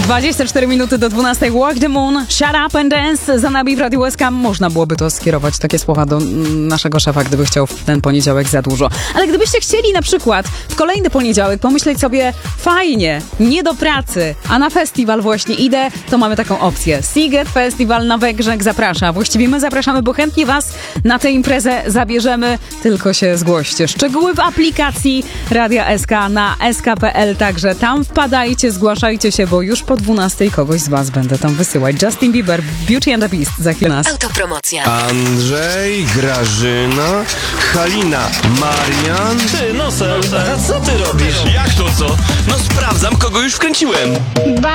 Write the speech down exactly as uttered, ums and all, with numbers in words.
dwadzieścia cztery minuty do dwunastej. Walk the moon, shut up and dance. Za nami w Radiu S K. Można byłoby to skierować, takie słowa do naszego szefa, gdyby chciał w ten poniedziałek za dużo. Ale gdybyście chcieli na przykład w kolejny poniedziałek pomyśleć sobie fajnie, nie do pracy, a na festiwal właśnie idę, to mamy taką opcję. Siget Festival na Węgrzech zaprasza. Właściwie my zapraszamy, bo chętnie was na tę imprezę zabierzemy. Tylko się zgłoście. Szczegóły w aplikacji Radia S K na s k kropka p l. Także tam wpadajcie, zgłaszajcie się, bo już po dwunastej kogoś z was będę tam wysyłać. Justin Bieber, Beauty and the Beast za chwilę nas. Autopromocja. Andrzej, Grażyna, Halina, Marian. Ty, Nosel, a co ty robisz? Jak to co? No sprawdzam, kogo już wkręciłem. Ba